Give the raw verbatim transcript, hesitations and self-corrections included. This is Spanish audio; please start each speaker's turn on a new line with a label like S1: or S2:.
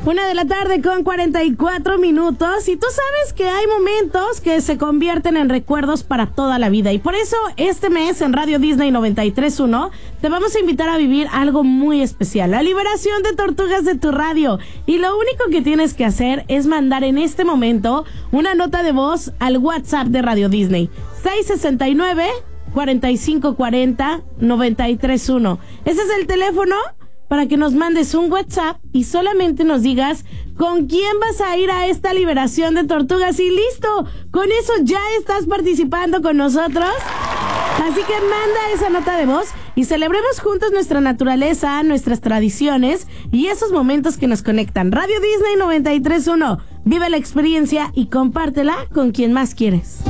S1: Una de la tarde con cuarenta y cuatro minutos, y tú sabes que hay momentos que se convierten en recuerdos para toda la vida, y por eso este mes en Radio Disney noventa y tres punto uno te vamos a invitar a vivir algo muy especial, la liberación de tortugas de tu radio, y lo único que tienes que hacer es mandar en este momento una nota de voz al WhatsApp de Radio Disney, seis sesenta y nueve, cuarenta y cinco cuarenta, noventa y tres uno. Ese es el teléfono para que nos mandes un WhatsApp y solamente nos digas con quién vas a ir a esta liberación de tortugas y listo, con eso ya estás participando con nosotros. Así que manda esa nota de voz y celebremos juntos nuestra naturaleza, nuestras tradiciones y esos momentos que nos conectan. Radio Disney noventa y tres punto uno, vive la experiencia y compártela con quien más quieres.